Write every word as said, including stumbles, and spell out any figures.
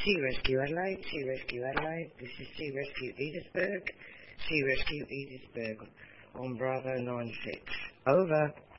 Sea Rescue Adelaide, Sea Rescue Adelaide, this is Sea Rescue Edithburg, Sea Rescue Edithburg on Bravo nine six. Over.